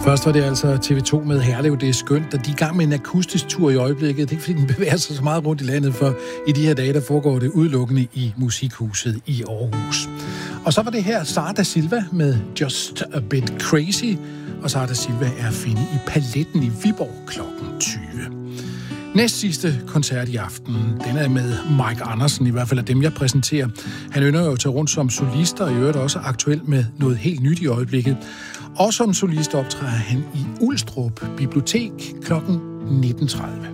Først var det altså TV2 med Herlev, det er skønt, at de er i gang med en akustisk tur i øjeblikket. Det er ikke, fordi den bevæger sig så meget rundt i landet, for i de her dage, der foregår det udelukkende i Musikhuset i Aarhus. Og så var det her Sara da Silva med Just a Bit Crazy, og Sara da Silva er at finde i Paletten i Viborg klokken 20. Næst sidste koncert i aften, den er med Mike Andersen, i hvert fald af dem, jeg præsenterer. Han ynder jo at tage rundt som solist, og i øvrigt også aktuelt med noget helt nyt i øjeblikket. Og som solist optræder han i Ulstrup Bibliotek klokken 19.30.